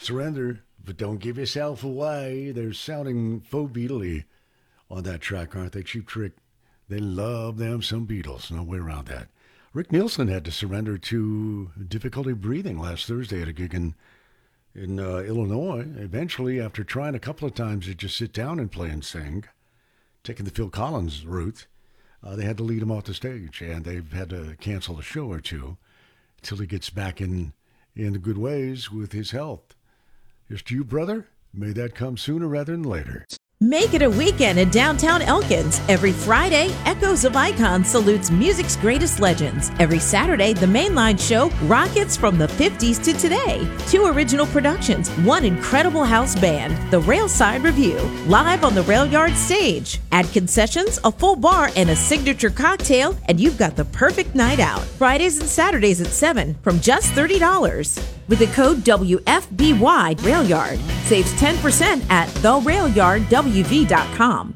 Surrender, but don't give yourself away. They're sounding faux Beatley on that track, aren't they? Cheap Trick. They love them some Beatles. No way around that. Rick Nielsen had to surrender to difficulty breathing last Thursday at a gig in Illinois. Eventually, after trying a couple of times to just sit down and play and sing, taking the Phil Collins route, they had to lead him off the stage, and they've had to cancel a show or two until he gets back in the good ways with his health. Here's to you, brother. May that come sooner rather than later. Make it a weekend in downtown Elkins. Every Friday, Echoes of Icon salutes music's greatest legends. Every Saturday, the Mainline Show rockets from the 50s to today. 2 original productions, 1 incredible house band, the Railside Review, live on the Rail Yard stage. Add concessions, a full bar, and a signature cocktail, and you've got the perfect night out. Fridays and Saturdays at 7 from just $30. With the code WFBY RailYard, saves 10% at therailyardwv.com.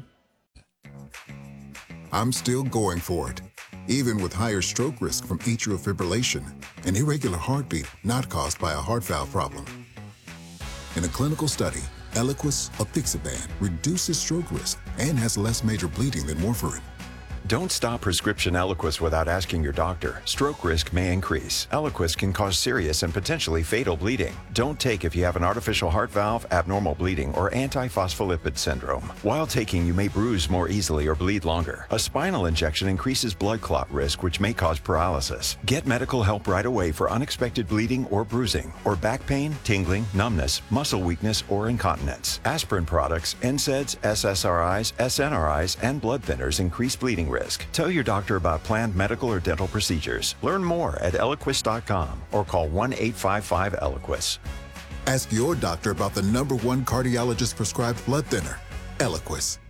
I'm still going for it, even with higher stroke risk from atrial fibrillation, an irregular heartbeat not caused by a heart valve problem. In a clinical study, Eliquis apixaban reduces stroke risk and has less major bleeding than warfarin. Don't stop prescription Eliquis without asking your doctor. Stroke risk may increase. Eliquis can cause serious and potentially fatal bleeding. Don't take if you have an artificial heart valve, abnormal bleeding, or antiphospholipid syndrome. While taking, you may bruise more easily or bleed longer. A spinal injection increases blood clot risk, which may cause paralysis. Get medical help right away for unexpected bleeding or bruising, or back pain, tingling, numbness, muscle weakness, or incontinence. Aspirin products, NSAIDs, SSRIs, SNRIs, and blood thinners increase bleeding risk. Tell your doctor about planned medical or dental procedures. Learn more at Eliquis.com or call 1-855-ELIQUIS. Ask your doctor about the #1 cardiologist prescribed blood thinner, Eliquis.